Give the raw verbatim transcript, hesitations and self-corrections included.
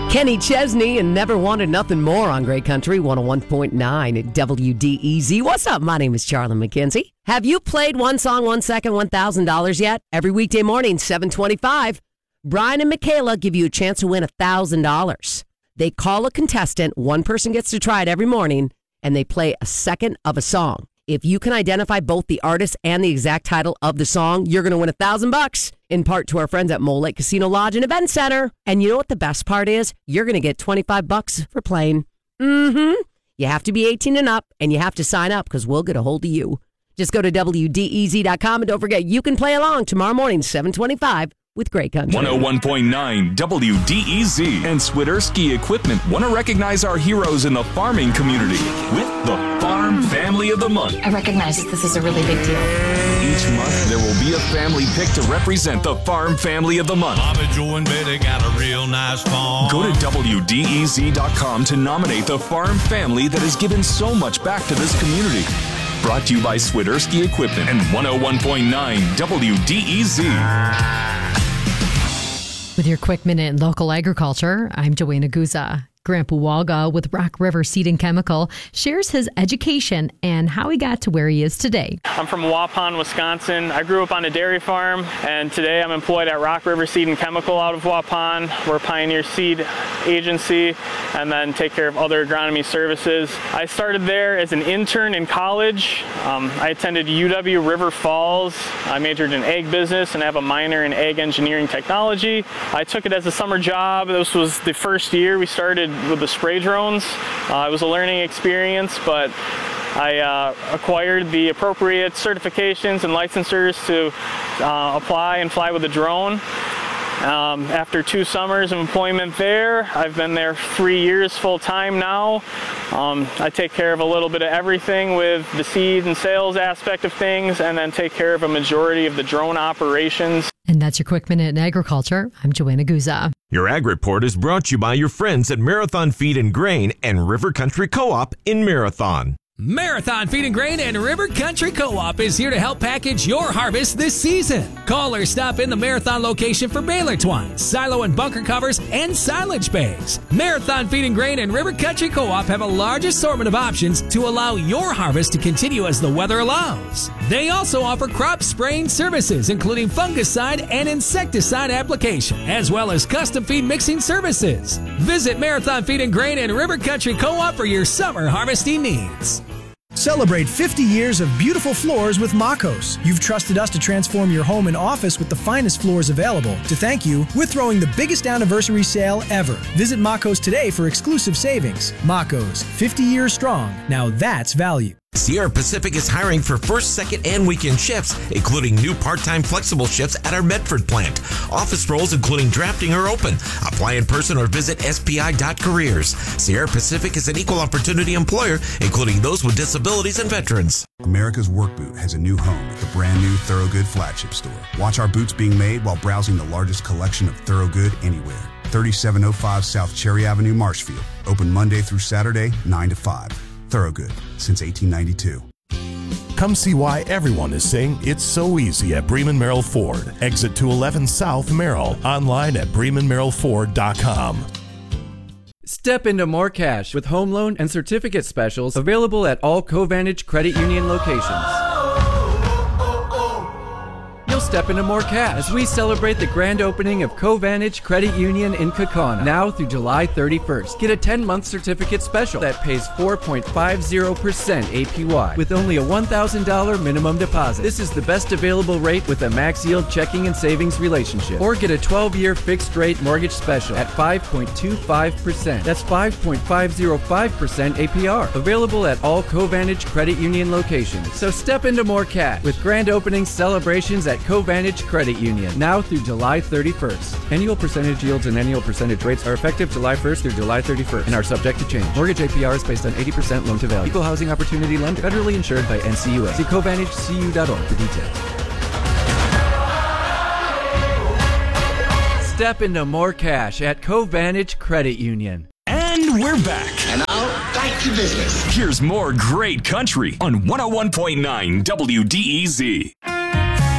Kenny Chesney and Never Wanted Nothing More on Great Country one oh one point nine at W D E Z. What's up? My name is Charlie McKenzie. Have you played One Song, One Second, one thousand dollars yet? Every weekday morning, seven twenty-five, Brian and Michaela give you a chance to win one thousand dollars. They call a contestant. One person gets to try it every morning, and they play a second of a song. If you can identify both the artist and the exact title of the song, you're going to win a thousand bucks. In part to our friends at Mole Lake Casino Lodge and Event Center. And you know what the best part is? You're going to get twenty-five bucks for playing. Mm-hmm. You have to be eighteen and up, and you have to sign up because we'll get a hold of you. Just go to W D E Z dot com and don't forget you can play along tomorrow morning, seven twenty-five. With Great Country. one oh one point nine W D E Z and Swiderski Equipment want to recognize our heroes in the farming community with the Farm Family of the Month. I recognize that this is a really big deal. Each month, there will be a family pick to represent the Farm Family of the Month. Bobby, Joe, and Betty got a real nice farm. Go to W D E Z dot com to nominate the farm family that has given so much back to this community. Brought to you by Swiderski Equipment and one oh one point nine W D E Z. With your quick minute in local agriculture, I'm Joanna Guza. Grandpa Walga with Rock River Seed and Chemical shares his education and how he got to where he is today. I'm from Waupun, Wisconsin. I grew up on a dairy farm, and today I'm employed at Rock River Seed and Chemical out of Waupun. We're a pioneer seed agency and then take care of other agronomy services. I started there as an intern in college. Um, I attended U W River Falls. I majored in ag business and have a minor in ag engineering technology. I took it as a summer job. This was the first year we started with the spray drones. Uh, it was a learning experience, but I uh, acquired the appropriate certifications and licensures to uh, apply and fly with a drone. Um, after two summers of employment there, I've been there three years full-time now. Um, I take care of a little bit of everything with the seed and sales aspect of things, and then take care of a majority of the drone operations. And that's your quick minute in agriculture. I'm Joanna Guza. Your Ag Report is brought to you by your friends at Marathon Feed and Grain and River Country Co-op in Marathon. Marathon Feed and Grain and River Country Co-op is here to help package your harvest this season. Call or stop in the Marathon location for baler twine, silo and bunker covers, and silage bags. Marathon Feed and Grain and River Country Co-op have a large assortment of options to allow your harvest to continue as the weather allows. They also offer crop spraying services, including fungicide and insecticide application, as well as custom feed mixing services. Visit Marathon Feed and Grain and River Country Co-op for your summer harvesting needs. Celebrate fifty years of beautiful floors with Makos. You've trusted us to transform your home and office with the finest floors available. To thank you, we're throwing the biggest anniversary sale ever. Visit Makos today for exclusive savings. Makos, fifty years strong. Now that's value. Sierra Pacific is hiring for first, second, and weekend shifts, including new part-time flexible shifts at our Medford plant. Office roles, including drafting, are open. Apply in person or visit S P I dot careers. Sierra Pacific is an equal opportunity employer, including those with disabilities and veterans. America's Work Boot has a new home at the brand new Thorogood flagship store. Watch our boots being made while browsing the largest collection of Thorogood anywhere. thirty-seven oh five South Cherry Avenue, Marshfield. Open Monday through Saturday, nine to five. Thorogood, since eighteen ninety-two. Come see why everyone is saying it's so easy at Bremen Merrill Ford. Exit two eleven South Merrill. Online at bremen merrill ford dot com. Step into more cash with home loan and certificate specials available at all Covantage Credit Union locations. Step into more cash as we celebrate the grand opening of Covantage Credit Union in Kaukauna now through July thirty-first. Get a ten-month certificate special that pays four point five zero percent A P Y with only a one thousand dollars minimum deposit. This is the best available rate with a max yield checking and savings relationship. Or get a twelve-year fixed rate mortgage special at five point two five percent. That's five point five zero five percent A P R. Available at all Covantage Credit Union locations. So step into more cash with grand opening celebrations at Covantage Credit Union now through July thirty-first. Annual percentage yields and annual percentage rates are effective July first through July thirty-first and are subject to change. Mortgage A P R is based on eighty percent loan to value. Equal housing opportunity lender. Federally insured by N C U A. See Covantage C U dot org for details. Step into more cash at Covantage Credit Union. And we're back. And now, back to business. Here's more great country on one oh one point nine W D E Z.